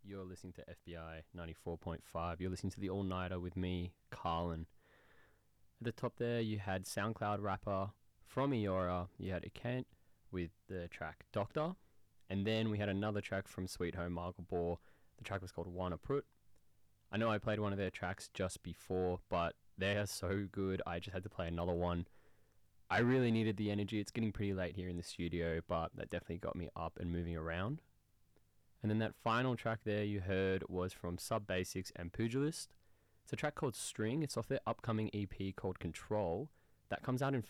You're listening to FBI 94.5. You're listening to the All Nighter with me, Carlin. At the top there, you had SoundCloud rapper from Eora. You had Kent with the track Doctor. And then we had another track from Sweet Home Michael Ball. The track was called Wanna Prut. I know I played one of their tracks just before, but they are so good. I just had to play another one. I really needed the energy. It's getting pretty late here in the studio, but that definitely got me up and moving around. And then that final track there you heard was from Sub Basics and Pugilist. It's a track called String. It's off their upcoming EP called Control. That comes out in